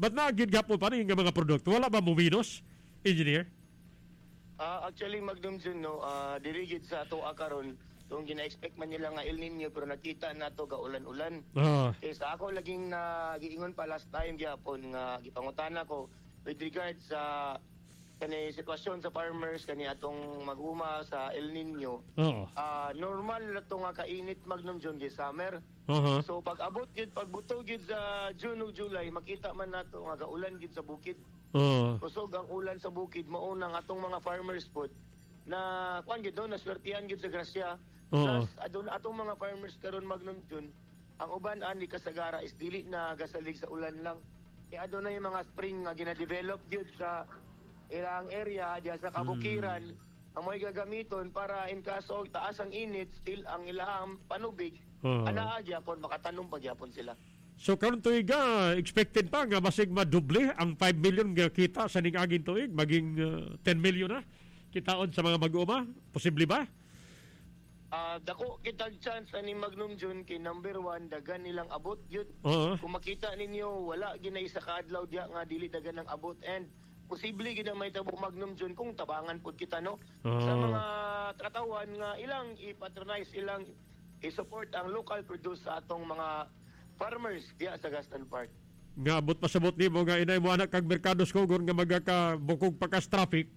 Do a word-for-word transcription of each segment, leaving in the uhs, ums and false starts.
Ba't naagid gapon pa rin nga mga produkto? Wala ba muminos, engineer? Uh, actually, Magnum Jun, no, uh, dirigid sa ato akaron, kung gina-expect man nila nga El Nino, pero nakita na to ga ulan-ulan. Ah. Kaya sa ako laging na giingon pa last time gyapon nga gipangutana ko with regards sa kani sitwasyon sa farmers kani atong mag-uma sa El Nino. Oo. Uh, normal na to nga kainit Magnum Jun gi summer. Uh-huh. So pag abot gid pag buto gid sa June ug July makita man nato nga gaulan gid sa bukid. Oo. Kusog ang ulan sa bukid mao nang atong mga farmers pod na kuan gid do naswertihan gid sa grasya. Oo. Plus adun atong mga farmers karon Magnum Jun ang uban ani kasagara is dili na gasalig sa ulan lang. Kaya adun na yung mga spring nga gina-develop gid sa ilang area diya sa kabukiran ang mo'y gagamiton para in kaso taas ang init still ang ilahang panubig. Oo. Anaa gyapon makatanom pa gyapon sila. So karon tuig ga expected pa nga basig madoble ang five million nga kita sa ning aging tuig maging uh, ten million na kitaon sa mga mag-uuma. Posible ba? Ah, dako kitag chance ani Magnum Jun kay number one dagan nilang abot gyud. Oo. Kung makita ninyo wala ginay sa kaadlaw diya nga dili dagan ang abot and posible gid na may tabo Magnum Jun kung tabangan pud kita no. Oo. Sa mga tratawan nga ilang i-patronize ilang i-support ang local produce sa atong mga farmers diya sa Gaston Park. Nga abot pasabot nimo nga inay mo anak kag merkados ko gon nga magakabukog pa kas traffic.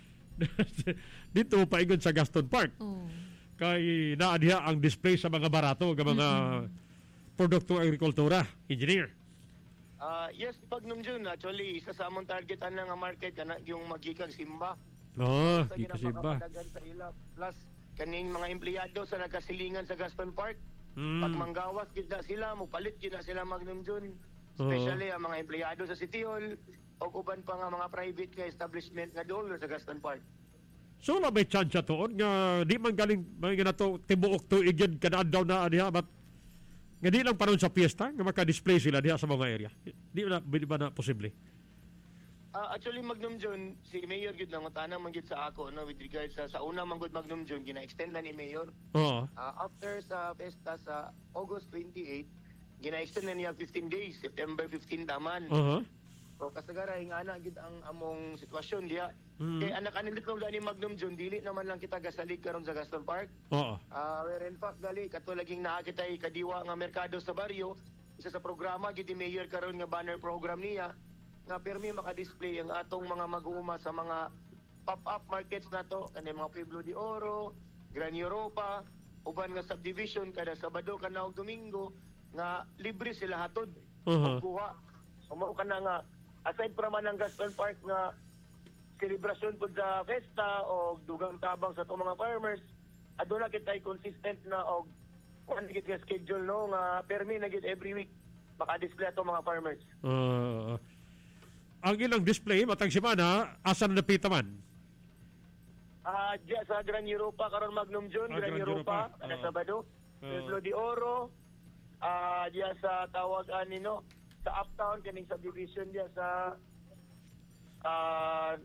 Dito paingon sa Gaston Park. Oh. Kay naa diha ang display sa mga barato nga mga mm-hmm. produkto agrikultura, engineer. Ah, uh, yes, Magnum Jun, actually isa sa among targetan nga market kana yung magikag Simba. Oh, Sa di kasi ba. ginapakadagan sa ila plus kaning mga empleyado sa nagkasilingan sa Gaston Park. Mm. Pag manggawas gid na sila, mupalit gid na sila Magnum Jun. Especially ang mga empleyado sa City Hall o uban pa nga mga private nga establishment nga doon sa Gaston Park. So na may chance toon nga di man galing mga na to tibuok to igid kada adlaw na diha but nga di lang paron sa piyesta nga maka-display sila diha sa mga area. Di na di ba na posible? Uh, actually Magnum Jun, si Mayor gid nang utana man gid sa ako no with regards sa sa una man gud Magnum Jun gina-extend na ni Mayor. Oo. Uh, after sa pesta sa August twenty-eight, gina-extend na niya fifteen days, September fifteen taman. Uh-huh. So kasagara ingana gid ang among sitwasyon diha. Mm. Kay anak anilit mo gani Magnum Jun, dili naman lang kita gasalig karon sa Gaston Park. Oo. Ah, uh, where in fact gali katulaging naa kitay kadiwa nga merkado sa baryo, isa sa programa gid ni Mayor karon nga banner program niya nga permi maka-display ang atong mga mag-uuma sa mga pop-up markets nato kani mga Pueblo de Oro, Gran Europa, uban nga subdivision kada Sabado kana ug Domingo nga libre sila hatod. Uh-huh. Kuha. Umo kana nga aside from man ang Gaston Park nga selebrasyon pud sa festa o dugang tabang sa itong mga farmers, aduna kitay consistent na og kuan gid nga schedule no nga permi na gid every week maka-display ato mga farmers. Uh, ang ilang display matang semana asa na napita man? Ah, uh, diya sa Gran Europa karon Magnum Jun, ah, Gran, Gran Europa, Europa kada uh, Sabado, uh, Pueblo de Oro, ah uh, diya sa tawag ani no sa Uptown kaning subdivision diya sa ah uh,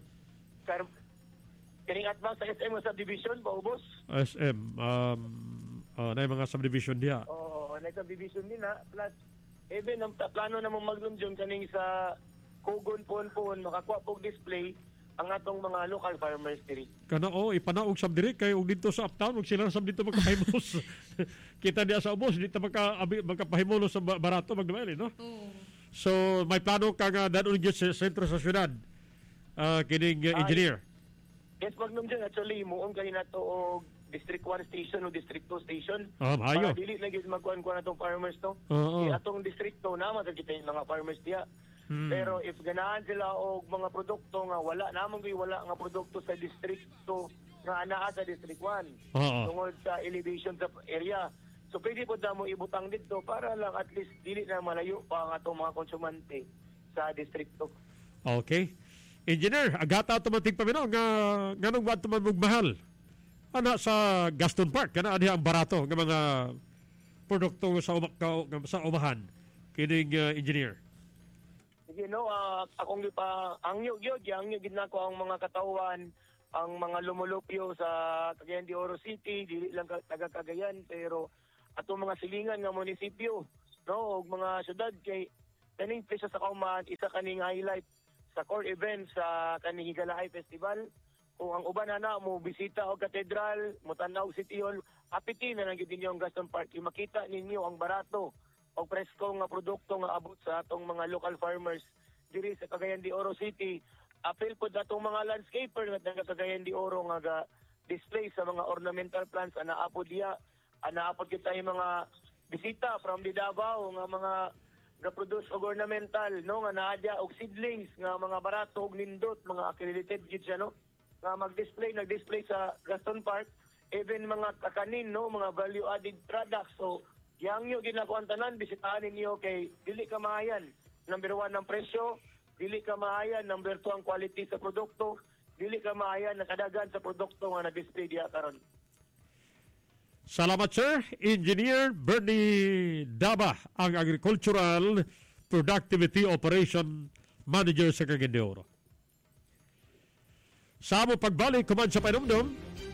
kaning advance sa S M subdivision paubos. S M um uh, na mga subdivision diya. Oo, oh, na subdivision din na plus even ang plano na mo Magnum Jun kaning sa Kugon Ponpon makakuha pog display ang atong mga local farmers diri. Kana o ipanaog sab diri kay og dito sa Uptown og sila sab dito magkapahimos. Kita diya sa ubos dito magka magkapahimulos sa barato magdumali no. Oh. So may plano ka nga dadon gyud sa sentro sa syudad. Uh, kining uh, engineer. Uh, yes, Magnum Jun, actually muong kani nato og District one station o District two station. Ah, maayo. Para dili na gid magkuan-kuan atong farmers to. Uh-huh. Kaya atong District two na kita yung mga farmers diya. Hmm. Pero if ganahan sila og mga produkto nga wala namang gyud wala nga produkto sa District two nga anaa sa District one. Uh-huh. Tungod sa elevation sa area. So pwede po na mo ibutang dito para lang at least dili na malayo pa ang atong mga konsumante sa District two. Okay. Engineer, agata automatic pa bino nga nganong ba man magmahal? Ana sa Gaston Park kana diha ang barato nga mga produkto sa umak sa umahan kining uh, engineer. Sige no, uh, akong gipa ang yug yug yang yug na ko ang mga katawan ang mga lumulupyo sa Cagayan de Oro City, dili lang taga Cagayan pero atong mga silingan nga munisipyo no og mga syudad kay Kaning presyo sa kauman, isa kaning highlight sa core event sa kaning Higalahay Festival. Kung ang uban na mo bisita og katedral, mutanaw City Hall, apitin na lang gid ninyo ang Gaston Park. Yung makita ninyo ang barato o presko nga produkto nga abot sa atong mga local farmers diri sa Cagayan de Oro City. Apil po datong mga landscaper nga taga Cagayan de Oro nga ga display sa mga ornamental plants ana apo diya, ana apo kita yung mga bisita from the Davao nga mga ga-produce og ornamental no nga naadya og seedlings nga mga barato og nindot mga accredited gid siya no nga mag-display nag-display sa Gaston Park, even mga kakanin no mga value added products. So yang yo ginakuan tanan bisitahan ninyo kay dili ka maayan. Number one ang presyo, dili ka maayan. Number two ang quality sa produkto, dili ka maayan nakadagan sa produkto nga na-display diya karon. Salamat, sir. Engineer Bernie Daba, ang Agricultural Productivity Operation Manager sa Cagayan de Oro. Sa mo pagbalik, kuman sa panumdum,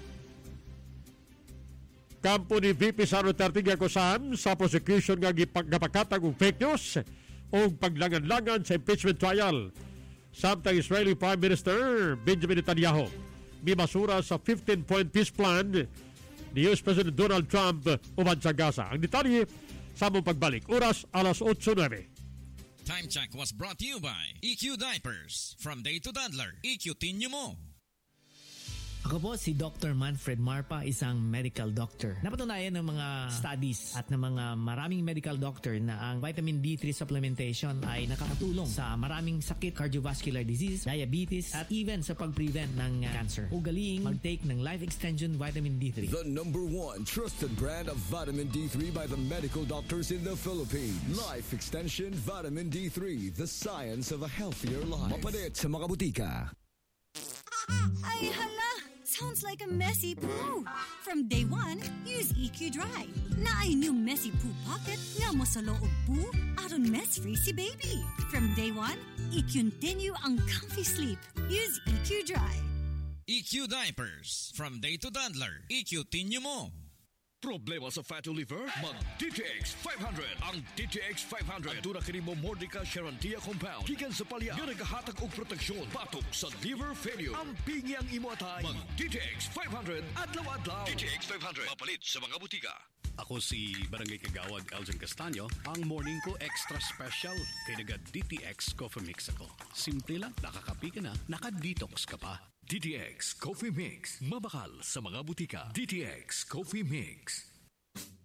kampo ni V P Saro Tartiga Kosan sa prosecution nga gipagkapakatag og fake news o paglangan-langan sa impeachment trial. Samtang Israeli Prime Minister Benjamin Netanyahu may masura sa fifteen-point peace plan ni U S President Donald Trump uban sa Gaza. Ang detalye sa mong pagbalik. Oras alas eight oh nine. Time check was brought to you by E Q Diapers. From day to toddler, E Q Tinyo Mo. Ako po si Doctor Manfred Marpa, isang medical doctor. Napatunayan ng mga studies at ng mga maraming medical doctor na ang vitamin D three supplementation ay nakakatulong sa maraming sakit, cardiovascular disease, diabetes, at even sa pag-prevent ng uh, cancer. Ugaliing mag-take ng Life Extension Vitamin D three. The number one trusted brand of vitamin D three by the medical doctors in the Philippines. Life Extension Vitamin D three, the science of a healthier life. Mapalit sa mga butika. Ay, hala! Sounds like a messy poo. From day one, use E Q Dry. Na ay new messy poo pocket nga mo sa loob poo, aron mess-free si baby. From day one, i-continue ang comfy sleep. Use E Q Dry. E Q Diapers. From day to toddler, E Q Tinyo Mo. Problema sa fatty liver? Mag-D T X five hundred. Ang D T X five hundred aduna kini mo Mordica Charantia compound. Gikan sa palya nga nagahatag og proteksyon batok sa liver failure. Ang pingi ang imo atay. Mag-D T X five hundred adlaw-adlaw. D T X five hundred mapalit sa mga butika. Ako si Barangay Kagawad Elgin Castaño, ang morning ko extra special kay naga D T X Coffee Mix ako. Simple lang, nakakapi ka na, naka-detox ka pa. D T X Coffee Mix. Mabakal sa mga butika. D T X Coffee Mix.